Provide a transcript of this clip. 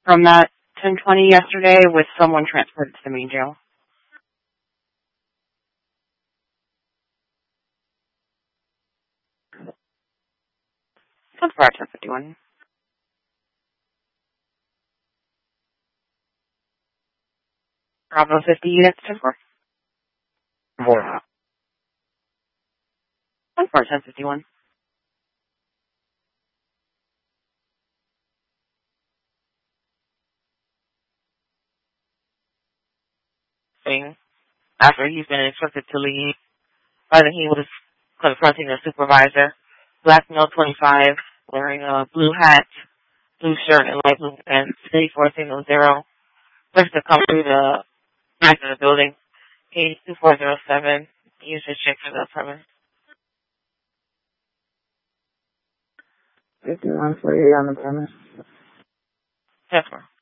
from that 1020 yesterday with someone transported to the main jail. That's for 1051. Bravo 50 units, 10-4. More. 10-4, 1051. Thing. After he's been instructed to leave, either he was confronting a supervisor, black male 25, wearing a blue hat, blue shirt, and light blue pants, 34-0. First to come through the back of the building, case 2407. Use the check for the premise. 5148 on the premise. Yes, sir.